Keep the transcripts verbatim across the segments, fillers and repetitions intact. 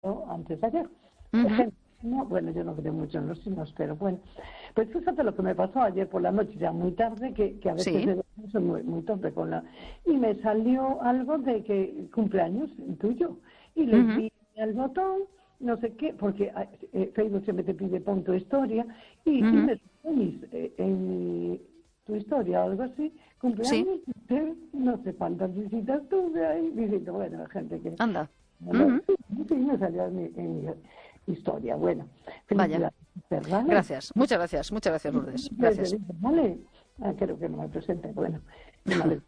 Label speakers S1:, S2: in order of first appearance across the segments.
S1: antes de ayer.
S2: Uh-huh.
S1: No, bueno, yo no creo mucho en los signos, pero bueno. Pues fíjate lo que me pasó ayer por la noche, ya muy tarde, que, que a veces
S2: Sí.
S1: soy muy, muy torpe con la... Y me salió algo de que cumpleaños tuyo. Y le
S2: Uh-huh.
S1: di al botón, no sé qué, porque eh, Facebook siempre te pide pon tu historia, y, y
S2: Uh-huh.
S1: me pones eh, en mi, tu historia o algo así,
S2: Sí.
S1: cumpleaños, de no sé cuántas visitas tuve ahí, diciendo, bueno, gente que...
S2: Anda.
S1: Bueno,
S2: Uh-huh.
S1: sí, sí, me salió en mi, en mi historia. Bueno,
S2: Vaya.
S1: felicidades, ¿vale?
S2: Gracias. Muchas gracias. Muchas gracias, Lourdes. Gracias.
S1: ¿Vale? Ah, creo que no me presente. Bueno, no me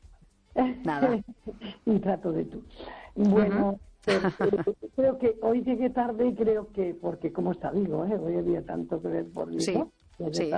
S2: Nada.
S1: un trato de tú.
S2: Uh-huh.
S1: Bueno, pues, eh, creo que hoy llegué tarde y creo que, porque como está vivo, ¿eh? Hoy había tanto que ver por
S2: Sí.
S1: vivo.
S2: Sí.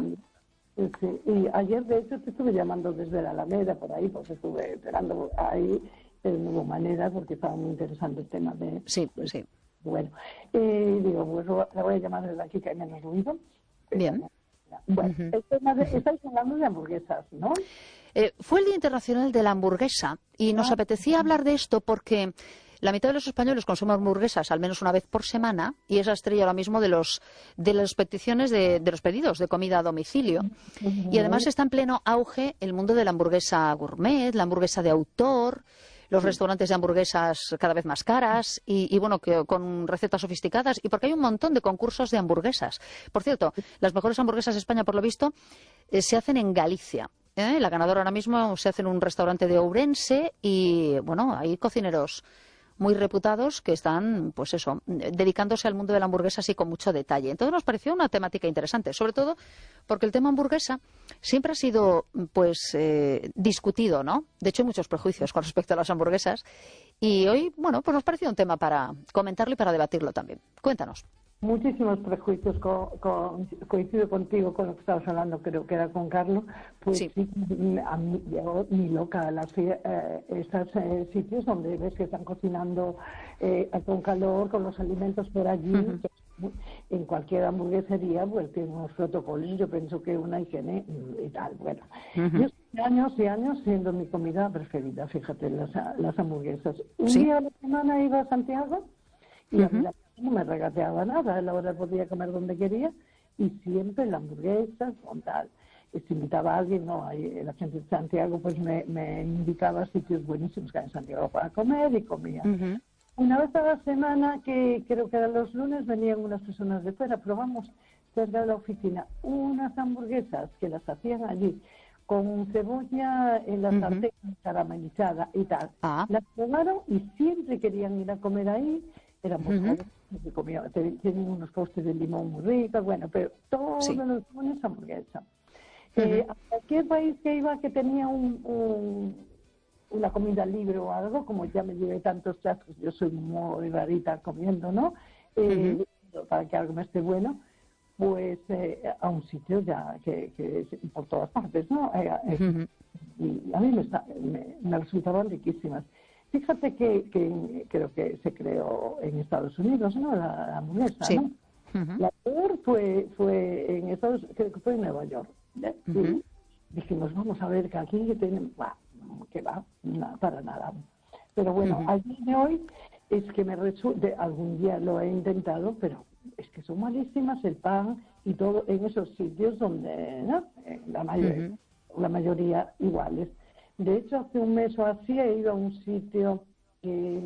S1: Sí, y ayer, de hecho, te estuve llamando desde la Alameda, por ahí, porque estuve esperando ahí, pero no hubo manera, porque estaba muy interesante el tema de...
S2: Sí,
S1: de
S2: sí.
S1: bueno, eh, digo, pues la voy a llamar desde aquí, que hay menos ruido. Pero
S2: Bien.
S1: no, bueno,
S2: Uh-huh.
S1: el tema de, estáis hablando de hamburguesas, ¿no?
S2: Eh, fue el Día Internacional de la Hamburguesa y nos
S1: Ah,
S2: apetecía hablar de esto porque la mitad de los españoles consumen hamburguesas al menos una vez por semana y esa estrella ahora mismo de los de las peticiones de, de los pedidos de comida a domicilio. Y además está en pleno auge el mundo de la hamburguesa gourmet, la hamburguesa de autor, los restaurantes de hamburguesas cada vez más caras y, y bueno, que, con recetas sofisticadas y porque hay un montón de concursos de hamburguesas. Por cierto, las mejores hamburguesas de España, por lo visto, eh, se hacen en Galicia. ¿eh? La ganadora ahora mismo se hace en un restaurante de Ourense y, bueno, hay cocineros muy reputados que están, pues eso, dedicándose al mundo de la hamburguesa así con mucho detalle. Entonces nos pareció una temática interesante, sobre todo porque el tema hamburguesa siempre ha sido, pues, eh, discutido, ¿no? De hecho, hay muchos prejuicios con respecto a las hamburguesas y hoy, bueno, pues nos pareció un tema para comentarlo y para debatirlo también. Cuéntanos.
S1: Muchísimos prejuicios, con, con, coincido contigo con lo que estabas hablando, creo que era con Carlos, pues
S2: Sí.
S1: sí, a mí llegó ni loca a las, eh, esos eh, sitios donde ves que están cocinando eh, con calor, con los alimentos por allí,
S2: Uh-huh.
S1: que en cualquier hamburguesería pues tiene unos protocolos, yo pienso que una higiene y tal, bueno.
S2: Uh-huh.
S1: Yo estoy años y años siendo mi comida preferida, fíjate, las, las hamburguesas. Un
S2: Sí.
S1: día a la semana iba a Santiago y a mí
S2: Uh-huh.
S1: la no me regateaba nada, a la hora podía comer donde quería y siempre la hamburguesa con tal. Y si invitaba a alguien, no, ahí, la gente de Santiago pues me, me indicaba sitios buenísimos que hay en Santiago para comer y comía.
S2: Uh-huh.
S1: Una vez a la semana, que creo que eran los lunes, venían unas personas de fuera, probamos cerca de la oficina unas hamburguesas que las hacían allí con cebolla en la
S2: Uh-huh.
S1: sartén caramelizada y tal.
S2: Ah.
S1: Las probaron y siempre querían ir a comer ahí. Éramos
S2: Uh-huh.
S1: jóvenes y comíamos, tienen unos postres de limón muy ricos, bueno, pero todos
S2: Sí.
S1: los lunes hamburguesa.
S2: Uh-huh.
S1: Eh, a cualquier país que iba que tenía un, un, una comida libre o algo, como ya me llevé tantos chascos, yo soy muy rarita comiendo, ¿no? Eh, uh-huh. Para que algo me esté bueno, pues eh, a un sitio ya que, que es por todas partes, ¿no? Eh,
S2: Uh-huh.
S1: Y a mí me, me, me resultaban riquísimas. Fíjate que, que creo que se creó en Estados Unidos, ¿no? La, la hamburguesa,
S2: Sí.
S1: ¿no?
S2: Uh-huh.
S1: La peor fue, fue en Estados creo que fue en Nueva York. ¿eh?
S2: Uh-huh.
S1: Y dijimos, vamos a ver que aquí que tienen, bah, que va, nada, para nada. Pero bueno,
S2: Uh-huh.
S1: al día de hoy es que me resulta, algún día lo he intentado, pero es que son malísimas el pan y todo en esos sitios donde, ¿no? La mayoría, uh-huh. la mayoría iguales. De hecho, hace un mes o así he ido a un sitio que,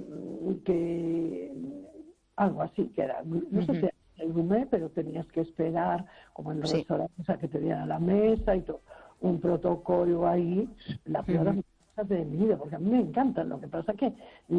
S1: que algo así, que era, no uh-huh. sé si era el gourmet, pero tenías que esperar, como en los sí. restaurantes, a que te dieran la mesa y todo, un protocolo ahí, la peor uh-huh. de mi vida, porque a mí me encantan, lo que pasa que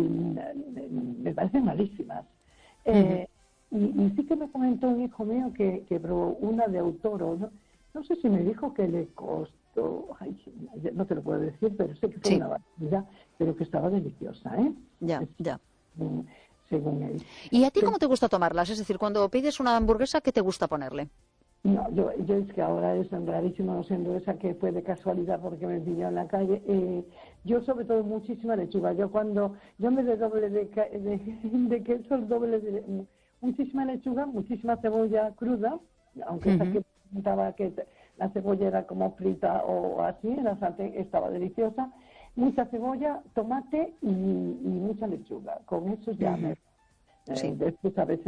S1: mm, me parecen malísimas. Uh-huh. Eh, y, y sí que me comentó un hijo mío que, que probó una de autor, ¿no? no sé si me dijo que le costó, ay, no te lo puedo decir, pero sé que fue sí. una barbaridad, pero que estaba deliciosa, ¿eh?
S2: Ya,
S1: es,
S2: ya.
S1: Según él.
S2: ¿Y a ti cómo te gusta tomarlas? Es decir, cuando pides una hamburguesa, ¿qué te gusta ponerle?
S1: No, yo, yo es que ahora es rarísimo, no siendo esa que fue de casualidad porque me pilló en la calle. Eh, yo sobre todo muchísima lechuga. Yo cuando, yo me de doble de, de, de queso, doble de, muchísima lechuga, muchísima cebolla cruda, aunque uh-huh. esa que preguntaba que la cebolla era como frita o así, la sartén estaba deliciosa. Mucha cebolla, tomate y, y mucha lechuga. Con eso ya uh-huh. me... Eh, sí. Después a veces